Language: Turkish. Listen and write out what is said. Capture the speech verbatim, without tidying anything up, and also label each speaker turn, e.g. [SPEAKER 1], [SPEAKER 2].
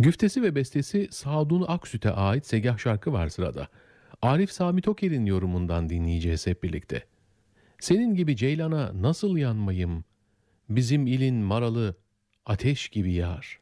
[SPEAKER 1] Güftesi ve bestesi Sadun Aksüt'e ait Segah şarkı var sırada. Arif Sami Toker'in yorumundan dinleyeceğiz hep birlikte. Senin gibi ceylana nasıl yanmayım? Bizim ilin maralı ateş gibi yar.